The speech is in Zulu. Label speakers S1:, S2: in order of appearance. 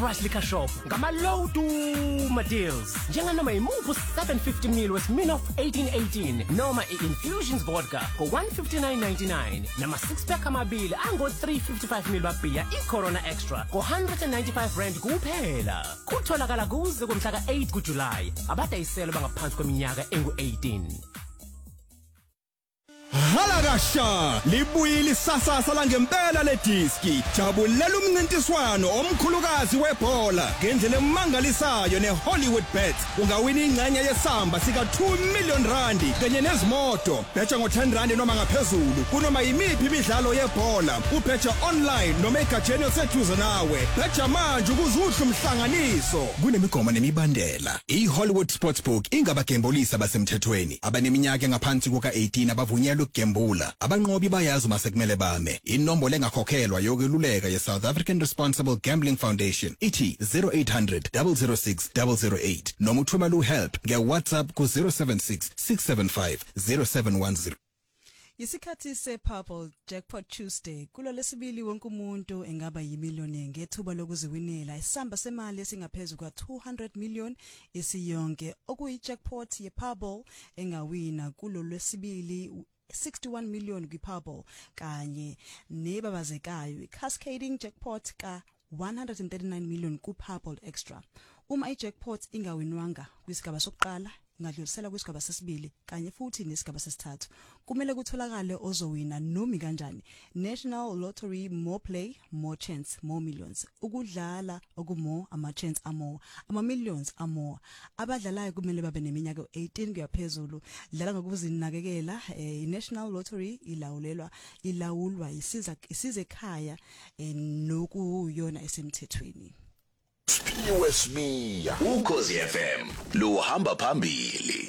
S1: Price Liquor Shop ngama low to deals njenganoma imuphi 750 ml weSmirnoff 1818 noma iInfusions vodka for 159.99 nama 6 pack amabili ango 355 ml babhiya iCorona Extra for 195 rand kuphela. Kutholakala kuze kumhla ka8 kuJuly. Abadayiselo bangaphansi kweminyaka engu18.
S2: Halakasha libuyile sasasa la ngempela le diski jabulela umncintiswano omkhulukazi webhola ngendlela emangalisayo neHollywood Bets ungawina ingxenye yesamba sika 2 million rand kanye nezimoto betha ngo10 rand noma ngaphezulu kunoma yimiphi imidlalo yebhola ubetha online noma egajeni oseduze nawe betha manje ukuze uhle umhlanganiso kunemigomo nemibandela iHollywood Sportsbook ingabagembolisi abasemthethweni abaneminyaka engaphansi kuka 18 abavunyelwe ukugembula abanqobi bayazi uma sekumele bame inombolo engakhokhelwa yokweluleka ye-South African Responsible Gambling Foundation ithi 0800 006 008 noma uthumela uhelp nge-WhatsApp ku 076 675 0710.
S3: Isikhathi sePurple Jackpot Tuesday kulo lesibili wonke umuntu engaba yimiliyoni ngethuba lokuziwinela isamba semali esingaphezulu kwa 200 million isiyonke okuyijackpot yePurple engawina kulo lesibili 61 million kwiPurple kanye nebabazekayo iCascading Jackpot ka 139 million kuPurple Extra. Uma ijackpot ingawinwanga kwisigaba sokuqala ngadlulisela kwisigaba sesibili kanye futhi nesigaba sesithathu kumele kutholakale ozowina nomi kanjani. National Lottery, more play, more chance, more millions. Ukudlala okumore ama chance amore, ama millions amore. Abadlalayo kumele babe neminyaka 18 kuyaphezulu. Dlala ngokuzinakekela. National Lottery ilawulwa isize ekhaya nokuyona esemthethweni.
S4: USB Ukhozi FM lo hamba phambili.